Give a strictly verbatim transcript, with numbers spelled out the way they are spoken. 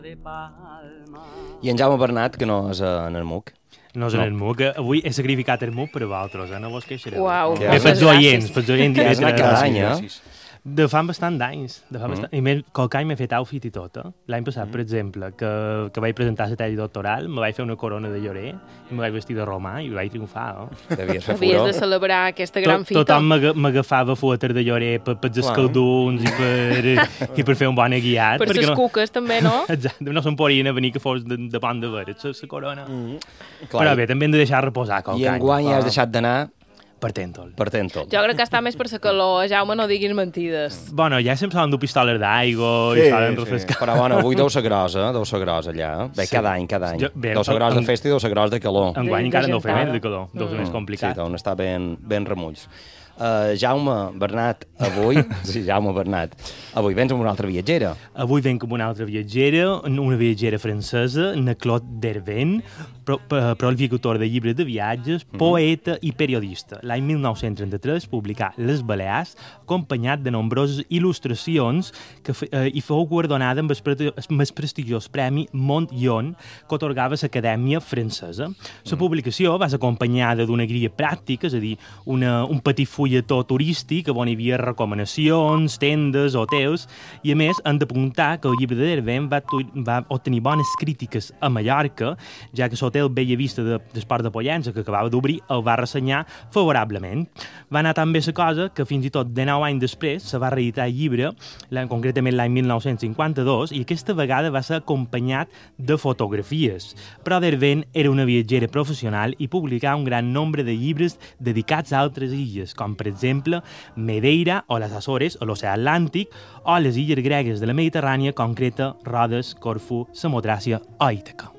I en Jaume Bernat, que no és en el M U C. No és en el M U C. Avui he sacrificat el M U C per a vosaltres, eh? No vos queixareu. Uau, Bé, pels oients, pels oients. Que has anat cada any, eh? De fa bastant d'anys. De fa bastant... Mm. I més, qualque any m'he fet outfit i tot, eh? L'any passat, Mm. per exemple, que, que vaig presentar la tesi doctoral, me vaig fer una corona de llorer i me vaig vestir de romà i vaig triomfar, eh? Devies fer Havies furor. de celebrar aquesta gran Tot, fita. tothom m'aga- m'agafava fueter de llorer per, per els escalduns i per, i per fer un bon aguiat. Per perquè les no... cuques, també, no? Exacte, no se'n podien a venir que fos de, de pont de veres, la, la corona. Mm. Però bé, també hem de deixar reposar qualque I any. enguany has deixat d'anar Per tèntol. per Tèntol. Jo crec que està més per la calor. Jaume, no diguis mentides. Bueno, ja sempre solen dur pistoles d'aigua i solen refrescar. Però bueno, avui deu ser grosa, deu ser grosa allà. Bé, Sí. cada any, cada any. Jo- bé, Deu ser gros de en- festa i deu ser gros de calor. Enguany De- encara de no ho fem gentada. eh, de calor, deu ser més Sí, complicat. on està ben, ben remulls. Uh, Jaume Bernat, avui... sí, Jaume Bernat. Avui vens amb una altra viatgera. Avui venc amb una altra viatgera, una viatgera francesa, na Claude Dervin, pro, pro, prolific de llibres de viatges, poeta i periodista. L'any mil nou-cents trenta-tres publicà Les Balears, acompanyat de nombroses il·lustracions que fe, eh, i fou guardonada amb el, pre- amb el prestigiós premi Montyon que atorgava l'Acadèmia Francesa. La publicació va ser acompanyada d'una guia pràctica, és a dir, una, un petit fulletó turístic on hi havia recomanacions, tendes, hotels, i a més hem d'apuntar que el llibre de Dervin va, tu- va obtenir bones crítiques a Mallorca, ja que l'hotel Bella Vista de, d'Esport de Pollença, que acabava d'obrir, el va ressenyar favorablement. Va anar tan bé la cosa que fins i tot dinou anys després se va reeditar el llibre, l'any, concretament l'any mil nou-cents cinquanta-dos, i aquesta vegada va ser acompanyat de fotografies. Però Dervin era una viatgera professional i publicà un gran nombre de llibres dedicats a altres illes, com per exemple Madeira o les Açores a l'oceà Atlàntic o les illes gregues de la Mediterrània, concreta Rodes, Corfú, Samotràcia o Ítaca.